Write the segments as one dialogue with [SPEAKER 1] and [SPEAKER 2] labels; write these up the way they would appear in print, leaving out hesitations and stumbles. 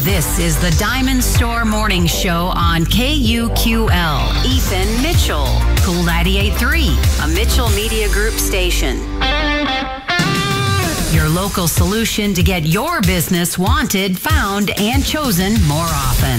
[SPEAKER 1] This is the Diamond Store Morning Show on KUQL. Ethan Mitchell, Cool 98.3, a Mitchell Media Group station. Your local solution to get your business wanted, found, and chosen more often.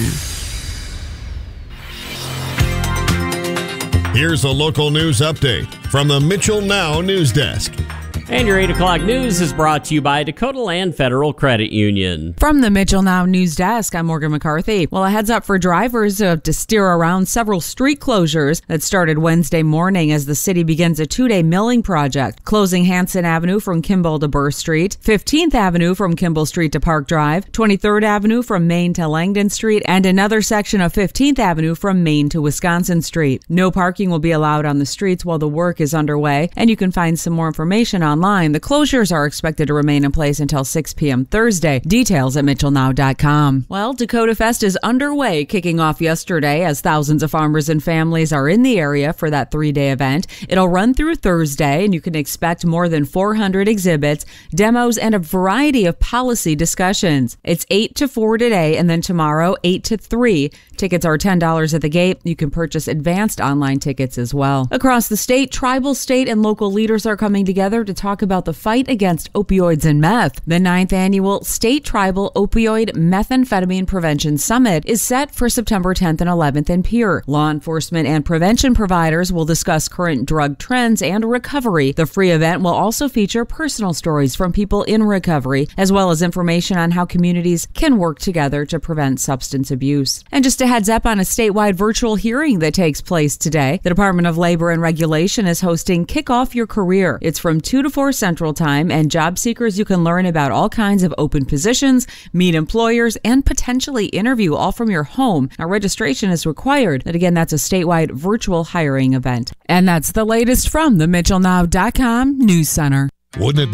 [SPEAKER 2] Here's a local news update from the Mitchell Now News Desk.
[SPEAKER 3] And your 8 o'clock news is brought to you by Dakota Land Federal Credit Union.
[SPEAKER 4] From the Mitchell Now News Desk, I'm Morgan McCarthy. Well, a heads up for drivers to steer around several street closures that started Wednesday morning as the city begins a 2-day milling project, closing Hanson Avenue from Kimball to Burr Street, 15th Avenue from Kimball Street to Park Drive, 23rd Avenue from Main to Langdon Street, and another section of 15th Avenue from Main to Wisconsin Street. No parking will be allowed on the streets while the work is underway, and you can find some more information online. The closures are expected to remain in place until 6 p.m. Thursday. Details at mitchellnow.com. Well, Dakota Fest is underway, kicking off yesterday as thousands of farmers and families are in the area for that 3-day event. It'll run through Thursday, and you can expect more than 400 exhibits, demos, and a variety of policy discussions. It's 8 to 4 today, and then tomorrow, 8 to 3. Tickets are $10 at the gate. You can purchase advanced online tickets as well. Across the state, tribal, state, and local leaders are coming together to talk about the fight against opioids and meth. The 9th annual State Tribal Opioid Methamphetamine Prevention Summit is set for September 10th and 11th in Pierre. Law enforcement and prevention providers will discuss current drug trends and recovery. The free event will also feature personal stories from people in recovery, as well as information on how communities can work together to prevent substance abuse. And just a heads up on a statewide virtual hearing that takes place today. The Department of Labor and Regulation is hosting Kick Off Your Career. It's from 2 to 4 Central Time, and job seekers, you can learn about all kinds of open positions, meet employers, and potentially interview all from your home. Now, registration is required, but again, that's a statewide virtual hiring event. And that's the latest from the MitchellNow.com News Center.
[SPEAKER 2] Wouldn't it be